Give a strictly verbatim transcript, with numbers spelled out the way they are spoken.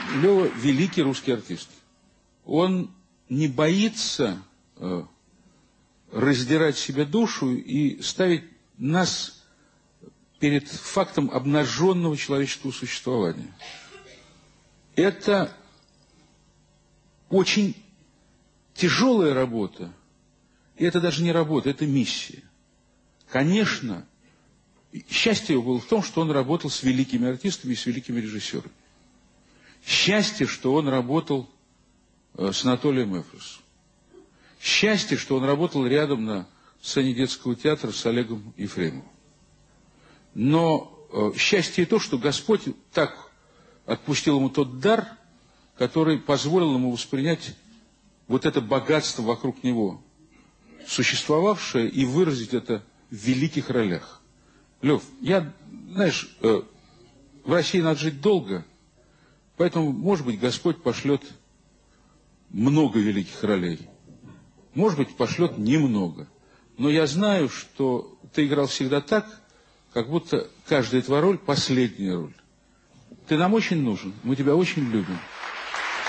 Лева великий русский артист. Он не боится э, раздирать себе душу и ставить нас перед фактом обнаженного человеческого существования. Это очень тяжелая работа. И это даже не работа, это миссия. Конечно, счастье его было в том, что он работал с великими артистами и с великими режиссерами. Счастье, что он работал э, с Анатолием Эфросом. Счастье, что он работал рядом на сцене детского театра с Олегом Ефремовым. Но э, счастье и то, что Господь так отпустил ему тот дар, который позволил ему воспринять вот это богатство вокруг него, существовавшее, и выразить это в великих ролях. Лев, я, знаешь, э, в России надо жить долго, поэтому, может быть, Господь пошлет много великих ролей. Может быть, пошлет немного. Но я знаю, что ты играл всегда так, как будто каждая твоя роль – последняя роль. Ты нам очень нужен, мы тебя очень любим.